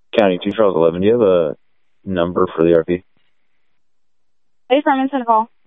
County 2 Charles 11. Do you have a number for the RP? Hey, Ferman's gonna call.